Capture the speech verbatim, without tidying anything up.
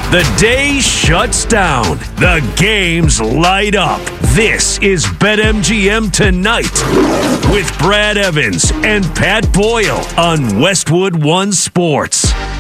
The day shuts down. The games light up. This is BetMGM Tonight with Brad Evans and Pat Boyle on Westwood One Sports.